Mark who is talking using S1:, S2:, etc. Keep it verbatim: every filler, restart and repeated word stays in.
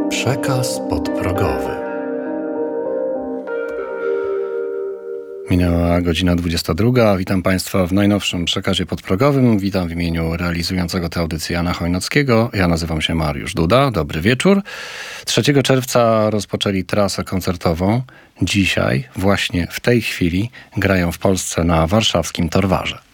S1: Przekaz podprogowy. Minęła godzina dwudziesta druga. Witam Państwa w najnowszym przekazie podprogowym. Witam w imieniu realizującego tę audycję Jana Chojnockiego. Ja nazywam się Mariusz Duda. Dobry wieczór. trzeciego czerwca rozpoczęli trasę koncertową. Dzisiaj, właśnie w tej chwili, grają w Polsce na warszawskim Torwarze.